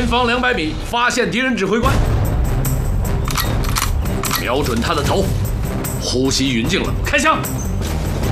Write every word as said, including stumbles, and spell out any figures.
方两百米，发现敌人指挥官，瞄准他的头，呼吸匀净了，开枪。